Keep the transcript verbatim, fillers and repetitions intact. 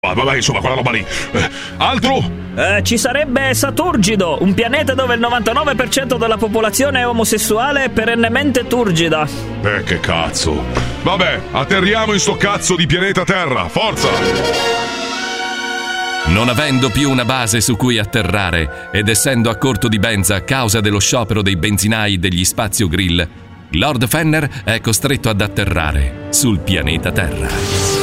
Vabbè, insomma, quella roba lì. Eh, altro? Eh, ci sarebbe Saturgido, un pianeta dove il novantanove per cento della popolazione è omosessuale e perennemente turgida. Eh, che cazzo. Vabbè, atterriamo in sto cazzo di pianeta Terra, forza! Non avendo più una base su cui atterrare ed essendo a corto di benza a causa dello sciopero dei benzinai degli Spazio Grill, Lord Fenner è costretto ad atterrare sul pianeta Terra.